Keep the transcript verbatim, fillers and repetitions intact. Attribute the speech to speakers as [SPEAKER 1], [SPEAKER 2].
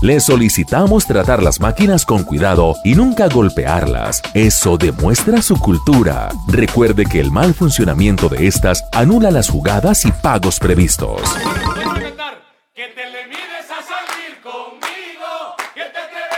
[SPEAKER 1] Le solicitamos tratar las máquinas con cuidado y nunca golpearlas. Eso demuestra su cultura. Recuerde que el mal funcionamiento de estas anula las jugadas y pagos previstos.
[SPEAKER 2] Que te le mides a salir conmigo, que te atreves